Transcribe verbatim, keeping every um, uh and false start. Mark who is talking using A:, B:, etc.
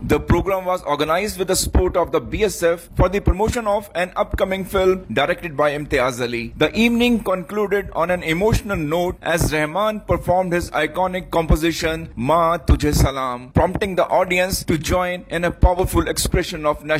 A: The program was organized with the support of the B S F for the promotion of an upcoming film directed by Imtiaz Ali. The evening concluded on an emotional note as Rahman performed his iconic composition Ma Tujhe Salam, prompting the audience to join in a powerful expression of national